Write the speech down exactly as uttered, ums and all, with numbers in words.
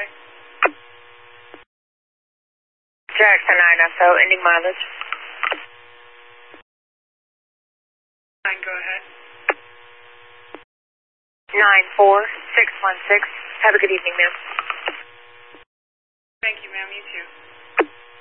Okay. Jackson nine S O, ending mileage. Nine, go ahead. nine four six one six. Have a good evening, ma'am. Thank you, ma'am. You too.